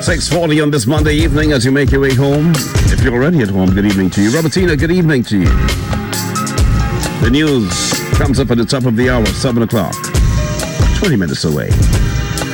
6:40 on this Monday evening as you make your way home. If you're already at home, good evening to you. Robertina, good evening to you. The news comes up at the top of the hour, 7 o'clock. 20 minutes away.